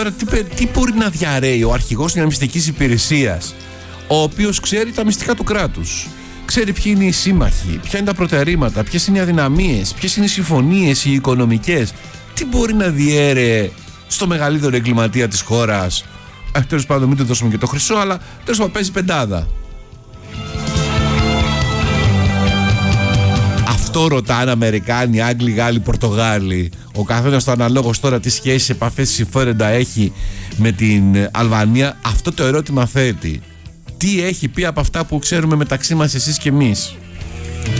Τώρα τι μπορεί να διαρρέει ο αρχηγός μιας μυστικής υπηρεσίας, ο οποίος ξέρει τα μυστικά του κράτους, ξέρει ποιοι είναι οι σύμμαχοι, ποια είναι τα προτερήματα, ποιες είναι οι αδυναμίες, ποιες είναι οι συμφωνίες, οι οικονομικές? Τι μπορεί να διέρεε στο μεγαλύτερο εγκληματία της χώρας? Τέλος πάντων, μην του δώσουμε και το χρυσό, αλλά τέλος πάντων παίζει πεντάδα. Αυτό ρωτάνε Αμερικάνοι, Άγγλοι, Γάλλοι, Πορτογάλοι. Ο καθένας το αναλόγως τώρα τι σχέσεις, επαφές, συμφέροντα έχει με την Αλβανία. Αυτό το ερώτημα θέτει. Τι έχει πει από αυτά που ξέρουμε μεταξύ μας εσείς και εμείς?